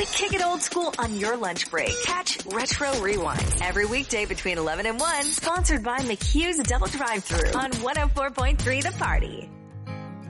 We kick it old school on your lunch break. Catch Retro Rewind every weekday between 11 and 1, sponsored by McHugh's Double Drive-Thru on 104.3 The Party.